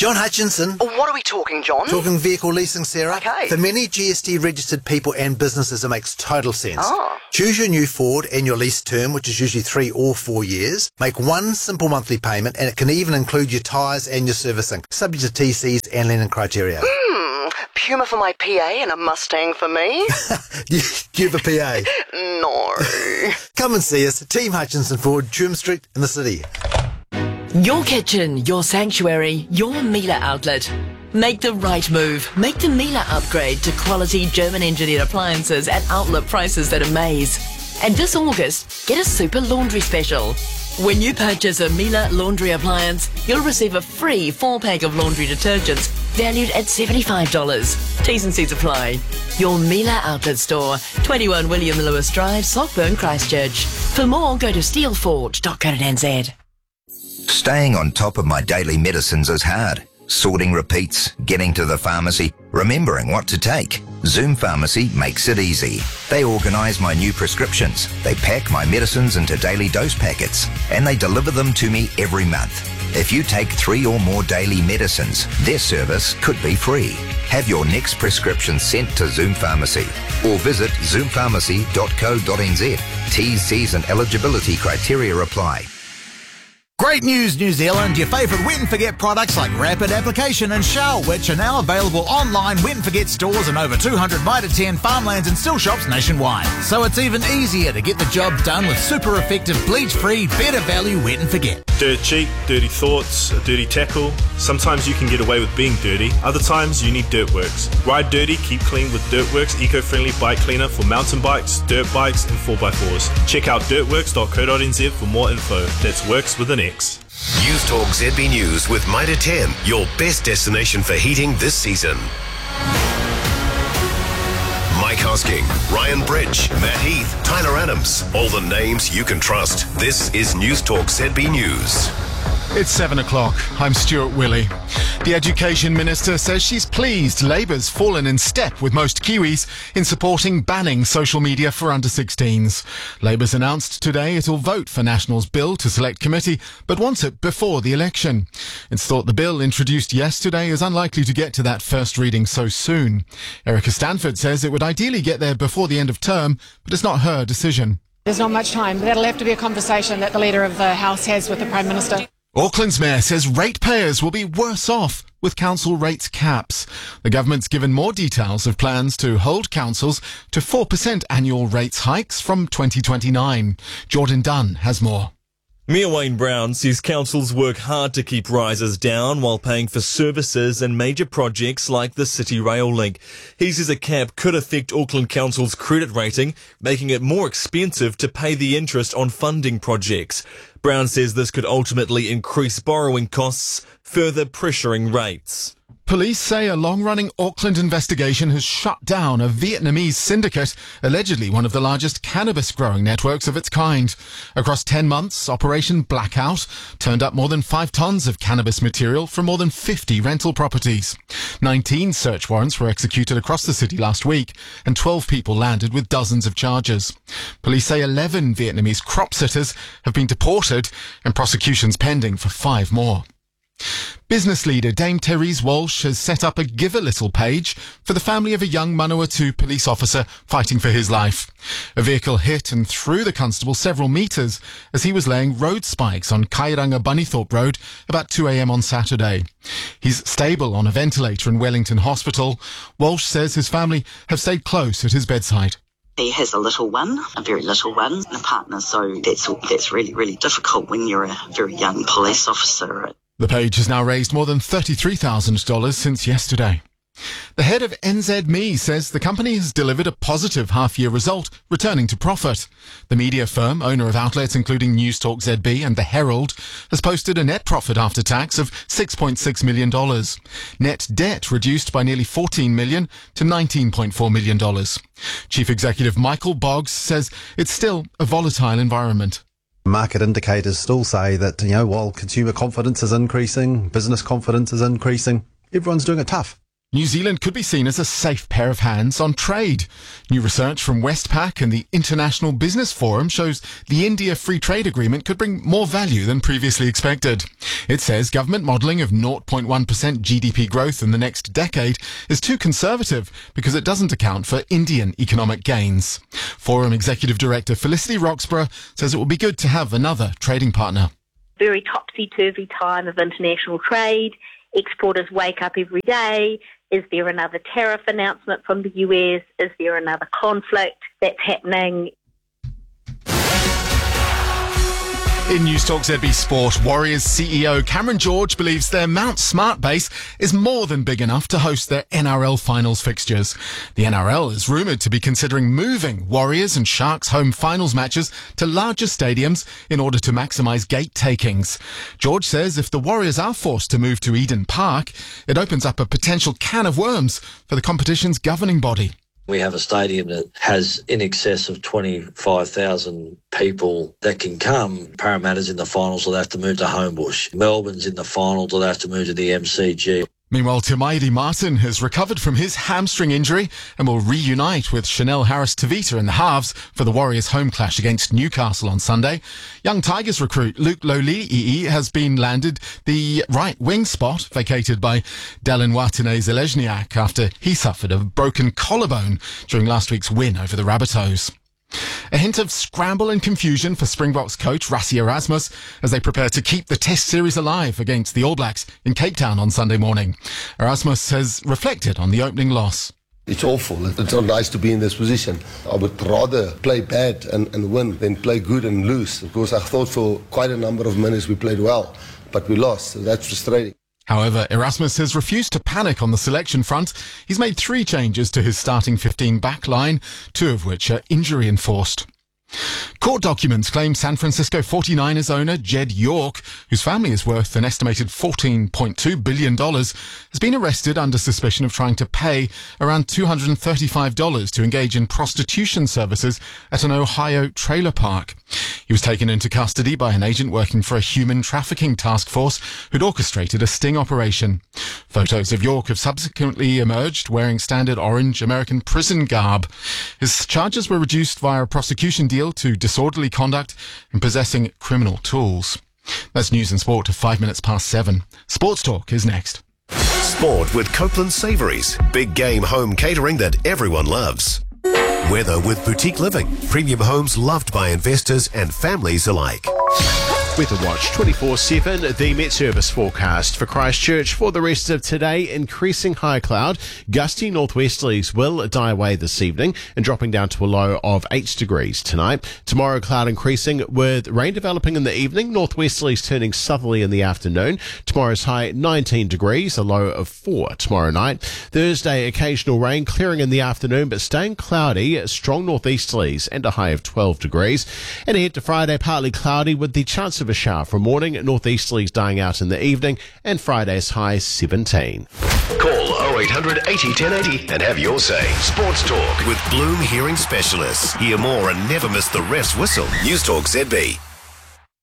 John Hutchinson. What are we talking, John? Talking vehicle leasing, Sarah. Okay. For many GST-registered people and businesses, it makes total sense. Oh. Choose your new Ford and your lease term, which is usually 3 or 4 years. Make one simple monthly payment, and it can even include your tyres and your servicing, subject to TCs and lending criteria. Puma for my PA and a Mustang for me? Do you have a PA? No. Come and see us, Team Hutchinson Ford, Trim Street in the city. Your kitchen, your sanctuary, your Miele outlet. Make the right move. Make the Miele upgrade to quality German-engineered appliances at outlet prices that amaze. And this August, get a super laundry special. When you purchase a Miele laundry appliance, you'll receive a free 4-pack of laundry detergents valued at $75. T's and C's apply. Your Miele outlet store, 21 William Lewis Drive, Slockburn, Christchurch. For more, go to steelforge.co.nz. Staying on top of my daily medicines is hard. Sorting repeats, getting to the pharmacy, remembering what to take. Zoom Pharmacy makes it easy. They organise my new prescriptions. They pack my medicines into daily dose packets, and they deliver them to me every month. If you take 3 or more daily medicines, their service could be free. Have your next prescription sent to Zoom Pharmacy or visit zoompharmacy.co.nz. T's, C's and eligibility criteria apply. Great news, New Zealand. Your favourite Wet and Forget products like Rapid Application and Shell, which are now available online, Wet and Forget stores and over 200 Mitre 10 farmlands and still shops nationwide. So it's even easier to get the job done with super effective, bleach-free, better value Wet and Forget. Dirt cheap, dirty thoughts, a dirty tackle. Sometimes you can get away with being dirty. Other times you need Dirtworks. Ride dirty, keep clean with Dirtworks eco-friendly bike cleaner for mountain bikes, dirt bikes and 4x4s. Check out dirtworks.co.nz for more info. That's works with an X. News Talk ZB News with Mitre 10, your best destination for heating this season. Mike Hosking, Ryan Bridge, Matt Heath, Tyler Adams. All the names you can trust. This is News Talk ZB News. It's 7 o'clock. I'm Stuart Willey. The Education Minister says she's pleased Labour's fallen in step with most Kiwis in supporting banning social media for under-16s. Labour's announced today it'll vote for National's bill to select committee, but wants it before the election. It's thought the bill introduced yesterday is unlikely to get to that first reading so soon. Erica Stanford says it would ideally get there before the end of term, but it's not her decision. There's not much time, but that'll have to be a conversation that the Leader of the House has with the Prime Minister. Auckland's mayor says ratepayers will be worse off with council rates caps. The government's given more details of plans to hold councils to 4% annual rates hikes from 2029. Jordan Dunn has more. Mayor Wayne Brown says councils work hard to keep rises down while paying for services and major projects like the City Rail Link. He says a cap could affect Auckland Council's credit rating, making it more expensive to pay the interest on funding projects. Brown says this could ultimately increase borrowing costs, further pressuring rates. Police say a long-running Auckland investigation has shut down a Vietnamese syndicate, allegedly one of the largest cannabis-growing networks of its kind. Across 10 months, Operation Blackout turned up more than 5 tons of cannabis material from more than 50 rental properties. 19 search warrants were executed across the city last week, and 12 people landed with dozens of charges. Police say 11 Vietnamese crop sitters have been deported, and prosecutions pending for 5 more. Business leader Dame Therese Walsh has set up a Give a Little page for the family of a young Manawatu police officer fighting for his life. A vehicle hit and threw the constable several metres as he was laying road spikes on Kairanga Bunnythorpe Road about 2 a.m. on Saturday. He's stable on a ventilator in Wellington Hospital. Walsh says his family have stayed close at his bedside. He has a little one, a very little one, and a partner, so that's really, really difficult when you're a very young police officer. The page has now raised more than $33,000 since yesterday. The head of NZME says the company has delivered a positive half-year result, returning to profit. The media firm, owner of outlets including News Talk ZB and The Herald, has posted a net profit after tax of $6.6 million. Net debt reduced by nearly $14 million to $19.4 million. Chief Executive Michael Boggs says it's still a volatile environment. Market indicators still say that, while consumer confidence is increasing, business confidence is increasing, everyone's doing it tough. New Zealand could be seen as a safe pair of hands on trade. New research from Westpac and the International Business Forum shows the India Free Trade Agreement could bring more value than previously expected. It says government modelling of 0.1% GDP growth in the next decade is too conservative because it doesn't account for Indian economic gains. Forum Executive Director Felicity Roxburgh says it will be good to have another trading partner. Very topsy-turvy time of international trade. Exporters wake up every day. Is there another tariff announcement from the US? Is there another conflict that's happening? In News Talk ZB Sport, Warriors CEO Cameron George believes their Mount Smart base is more than big enough to host their NRL finals fixtures. The NRL is rumoured to be considering moving Warriors and Sharks home finals matches to larger stadiums in order to maximise gate takings. George says if the Warriors are forced to move to Eden Park, it opens up a potential can of worms for the competition's governing body. We have a stadium that has in excess of 25,000 people that can come. Parramatta's in the finals, will have to move to Homebush. Melbourne's in the finals, will have to move to the MCG. Meanwhile, Tamaidi Martin has recovered from his hamstring injury and will reunite with Chanel Harris-Tavita in the halves for the Warriors' home clash against Newcastle on Sunday. Young Tigers recruit Luke Lolii has been landed the right wing spot vacated by Dallin Watene-Zelezniak after he suffered a broken collarbone during last week's win over the Rabbitohs. A hint of scramble and confusion for Springboks coach Rassie Erasmus as they prepare to keep the Test series alive against the All Blacks in Cape Town on Sunday morning. Erasmus has reflected on the opening loss. It's awful. It's not nice to be in this position. I would rather play bad and win than play good and lose, because I thought for quite a number of minutes we played well, but we lost, so that's frustrating. However, Erasmus has refused to panic on the selection front. He's made 3 changes to his starting 15 back line, 2 of which are injury enforced. Court documents claim San Francisco 49ers owner Jed York, whose family is worth an estimated $14.2 billion, has been arrested under suspicion of trying to pay around $235 to engage in prostitution services at an Ohio trailer park. He was taken into custody by an agent working for a human trafficking task force who'd orchestrated a sting operation. Photos of York have subsequently emerged wearing standard orange American prison garb. His charges were reduced via a prosecution deal to disorderly conduct and possessing criminal tools. That's news and sport at 5 minutes past 7. Sports Talk is next. Sport with Copeland Savouries. Big game home catering that everyone loves. Weather with Boutique Living. Premium homes loved by investors and families alike. Weather Watch 24/7, the Met Service forecast for Christchurch for the rest of today. Increasing high cloud, gusty northwesterlies will die away this evening and dropping down to a low of 8 degrees tonight. Tomorrow, cloud increasing with rain developing in the evening, northwesterlies turning southerly in the afternoon. Tomorrow's high 19 degrees, a low of 4 tomorrow night. Thursday, occasional rain clearing in the afternoon but staying cloudy, strong northeasterlies and a high of 12 degrees. And ahead to Friday, partly cloudy with the chance of a shower from morning, northeasterlies dying out in the evening, and Friday's high 17. Call 0800 80 1080 and have your say. Sports Talk with Bloom Hearing Specialists. Hear more and never miss the ref's whistle. News Talk ZB.